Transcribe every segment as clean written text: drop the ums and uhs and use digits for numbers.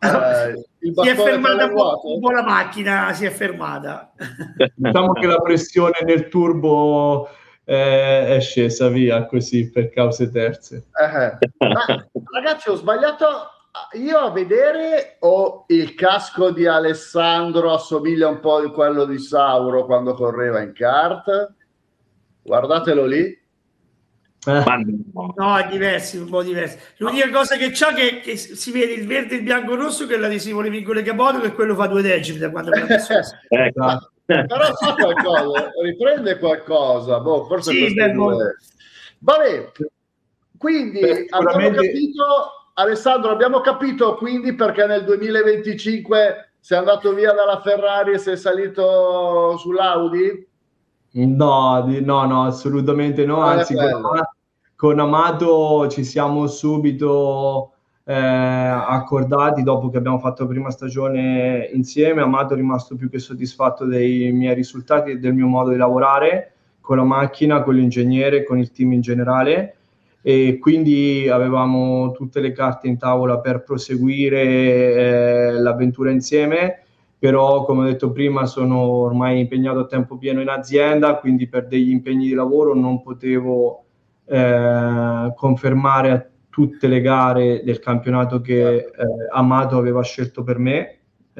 il Si è bastone tra fermata le un po' ruote? la macchina, si è fermata. Diciamo che la pressione nel turbo è scesa via così per cause terze. Ma ragazzi, ho sbagliato io a vedere, o il casco di Alessandro assomiglia un po' a quello di Sauro quando correva in kart? Guardatelo lì. Ma No, è diverso, un po' diverso. L'unica cosa che c'ha che si vede il verde, il bianco e il rosso, che è l'adesivo le virgole capote, che quello fa 2 decimi da quando me l'ha messo. Però sa qualcosa, riprende qualcosa, boh, forse Sì, queste due. Vabbè, quindi abbiamo capito, Alessandro, abbiamo capito quindi perché nel 2025 sei andato via dalla Ferrari e sei salito sull'Audi? No, assolutamente no, anzi con Amato ci siamo subito accordati dopo che abbiamo fatto la prima stagione insieme. Amato è rimasto più che soddisfatto dei miei risultati e del mio modo di lavorare con la macchina, con l'ingegnere, con il team in generale, e quindi avevamo tutte le carte in tavola per proseguire l'avventura insieme. Però come ho detto prima sono ormai impegnato a tempo pieno in azienda, quindi per degli impegni di lavoro non potevo confermare a tutte le gare del campionato che Amato aveva scelto per me,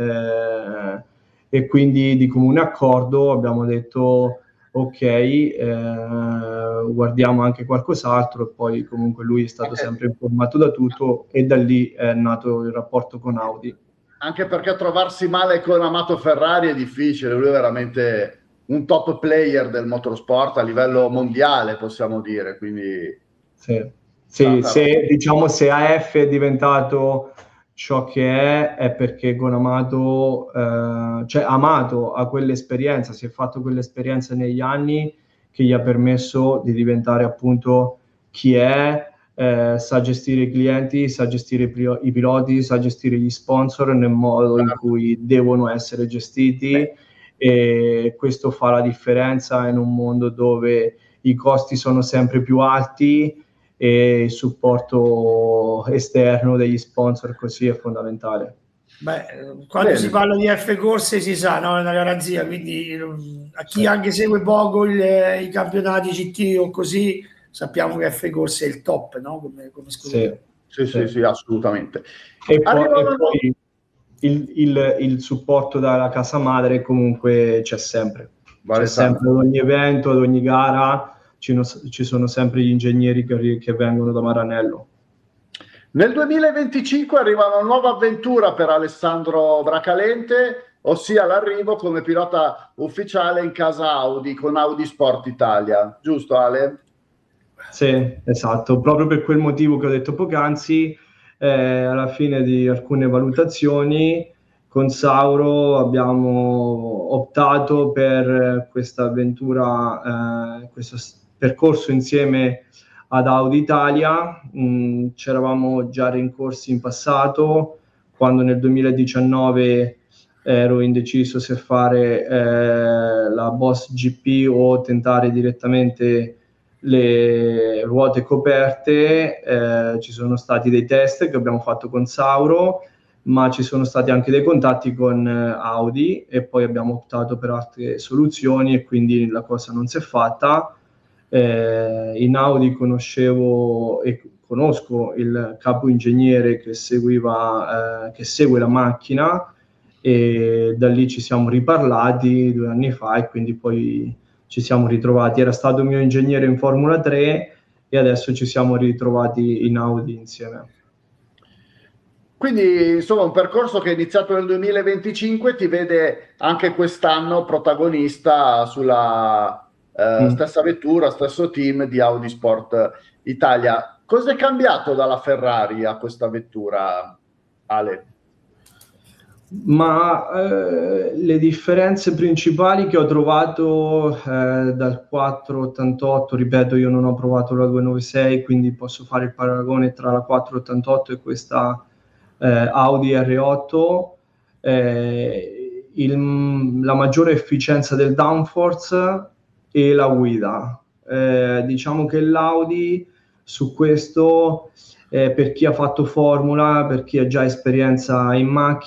e quindi di comune accordo abbiamo detto ok, guardiamo anche qualcos'altro, e poi comunque lui è stato sempre informato da tutto, e da lì è nato il rapporto con Audi. Anche perché trovarsi male con Amato Ferrari è difficile, lui è veramente un top player del motorsport a livello mondiale, possiamo dire, quindi diciamo se AF è diventato ciò che è perché con Amato, cioè Amato ha quell'esperienza, si è fatto quell'esperienza negli anni che gli ha permesso di diventare appunto chi è. Sa gestire i clienti, sa gestire i piloti, sa gestire gli sponsor nel modo in cui devono essere gestiti, e questo fa la differenza in un mondo dove i costi sono sempre più alti e il supporto esterno degli sponsor così è fondamentale. Quando si parla di F corse si sa, no? È una garanzia, quindi a chi anche segue poco i campionati GT o così, sappiamo che F corse è il top, no? Come sì, assolutamente. E poi il supporto dalla casa madre comunque c'è sempre. C'è sempre ad ogni evento, ad ogni gara, ci sono sempre gli ingegneri che vengono da Maranello. Nel 2025 arriva una nuova avventura per Alessandro Bracalente, ossia l'arrivo come pilota ufficiale in casa Audi con Audi Sport Italia, giusto Ale? Sì, esatto, proprio per quel motivo che ho detto poc'anzi, alla fine di alcune valutazioni con Sauro abbiamo optato per questa avventura, questo percorso insieme ad Audi Italia. Ci eravamo già rincorsi in passato, quando nel 2019 ero indeciso se fare la Boss GP o tentare direttamente le ruote coperte. Ci sono stati dei test che abbiamo fatto con Sauro, ma ci sono stati anche dei contatti con Audi, e poi abbiamo optato per altre soluzioni, e quindi la cosa non si è fatta. In Audi conoscevo e conosco il capo ingegnere che segue la macchina, e da lì ci siamo riparlati 2 anni fa, e quindi poi ci siamo ritrovati. Era stato mio ingegnere in Formula 3 e adesso ci siamo ritrovati in Audi insieme. Quindi insomma un percorso che è iniziato nel 2025 ti vede anche quest'anno protagonista sulla stessa vettura, stesso team di Audi Sport Italia. Cosa è cambiato dalla Ferrari a questa vettura, Ale? Ma le differenze principali che ho trovato dal 488, ripeto, io non ho provato la 296, quindi posso fare il paragone tra la 488 e questa Audi R8, la maggiore efficienza del downforce e la guida. Diciamo che l'Audi su questo, per chi ha fatto Formula, per chi ha già esperienza in macchina.